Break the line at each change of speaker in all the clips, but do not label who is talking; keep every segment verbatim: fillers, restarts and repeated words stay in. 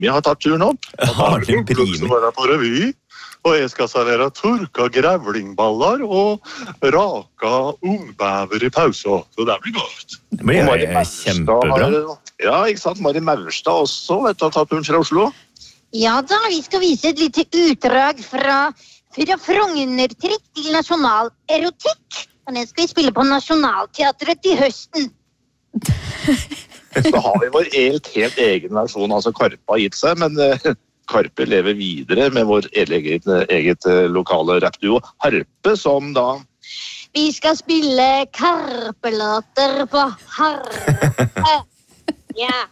Vi har tatt turen opp.
Har du primi?
Som er på revy. Og jeg skal servere turka grevlingballer og raka ungbæver i pausen. Så det blir godt.
Det blir jo kjempebra.
Ja, ikke sant? Mari Maurstad også, vet du, har tatt turen fra Oslo.
Ja da, vi skal vise et lite utdrag fra, fra Frognertrikk til nasjonal erotikk. Og den skal vi spille på Nationaltheatret til høsten.
Så har vi vår helt, helt egen versjon, altså Karpe har gitt seg, men... Karpe lever videre med vår eget, eget lokale rapduo Harpe, som da...
Vi skal spille Karpe-låter på Harpe. Ja.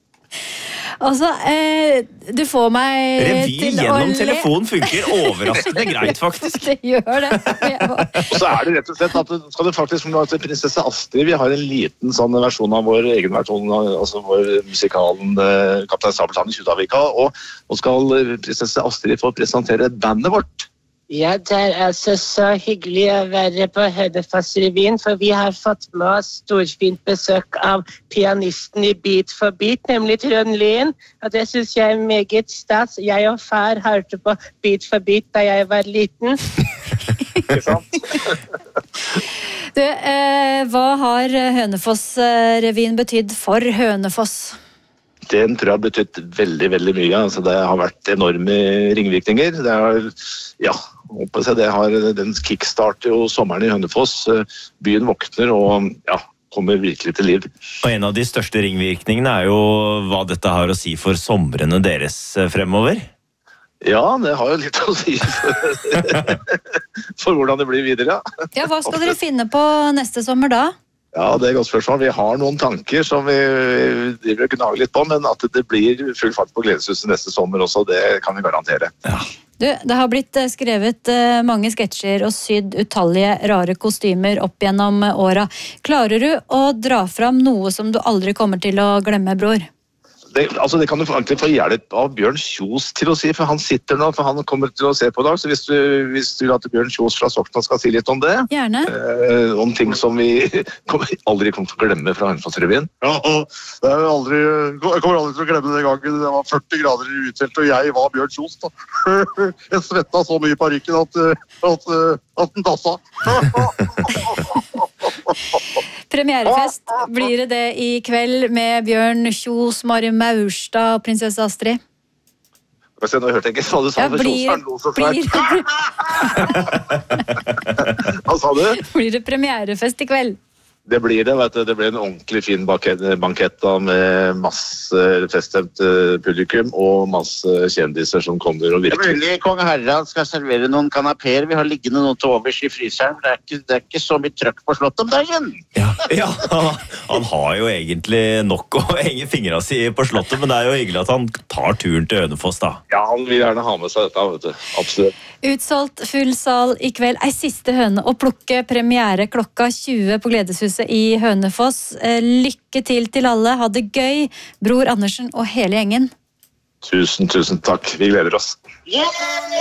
Altså, eh, du får meg
Revy
til å
gjennom
le.
telefon funker overraskende greit, faktisk.
Det gjør det.
Og så er det rett og slett at det skal det faktisk være prinsesse Astrid. Vi har en liten sånn versjon av vår egen versjon, altså vår musikalen Kaptein Sabeltann i Kjudavika, og nå skal prinsesse Astrid få presentere bandet vårt.
Ja, det er altså så hyggelig å være på Hønefoss-revyen, for vi har fått med oss storfint besøk av pianisten i Beat for Beat, nemlig Trond Lien, og det synes jeg er meget stas. Jeg og far hørte på Beat for Beat da jeg var liten.
Ikke sant?
Du, eh, hva har Hønefoss-revyen betydd for Hønefoss?
Den tror jeg har betydd veldig, veldig mye. Altså, det har vært enorme ringvirkninger. Det har, ja, det har, den kickstarter jo sommeren i Hønefoss. Byen våkner og ja, kommer virkelig til liv.
Og en av de største ringvirkningene er jo hva dette har å si for somrene deres fremover.
Ja, det har jo litt å si for, for hvordan det blir videre.
Ja, hva skal dere finne på neste sommer da?
Ja, det er godt spørsmål. Vi har noen tanker som vi driver og gnager litt på, men at det blir full fart på Gledeshuset neste sommer også, det kan vi garantere.
Ja.
Du, det har blitt skrevet mange sketsjer og sydd utallige rare kostymer opp gjennom åra. Klarer du å dra fram noe som du aldri kommer til å glemme, bror?
Det, altså det kan du faktisk få hjelp av Bjørn Kjos til å si, for han sitter nå, for han kommer til å se på i dag, så hvis du, hvis du vil at Bjørn Kjos fra Sokna skal si litt om det,
Gjerne.
Eh, om ting som vi kommer, aldri kommer til å glemme fra Hønefoss-revyen. Ja, det er aldri, jeg kommer aldri til å glemme det gangen det var førti grader i utfelt, og jeg var Bjørn Kjos da. Jeg svettet så mye i parykken at, at, at den tassa.
Premierefest, blir det det i kveld med Bjørn Kjos, Mari Maurstad og prinsesse Astrid?
Nå hørte jeg ikke hva du sa,
ja, blir, blir,
Hva sa du?
Blir det premierefest i kveld?
Det blir det, vet du. Det blir en ordentlig fin bankett da, med masse feststemt publikum og masse kjendiser som kommer og virker.
Mulig Kong Harald skal servere noen kanaper. Vi har liggende noe til overs i fryseren. Det er ikke, det er ikke så mye trøkk på slottet om dagen.
Ja, ja, han har jo egentlig nok å henge fingrene si på slottet, men det er jo hyggelig at han tar turen til Hønefoss da.
Ja, han vil gjerne ha med seg dette, vet du. Absolutt.
Utsolgt full sal i kveld. Ei siste høne å plukke, premiere klokka tjue på Gledeshuset i Hønefoss. Lykke til til alle. Ha det gøy, Bror Andersen og hele gjengen.
Tusen, tusen takk. Vi gleder oss.
Yeah!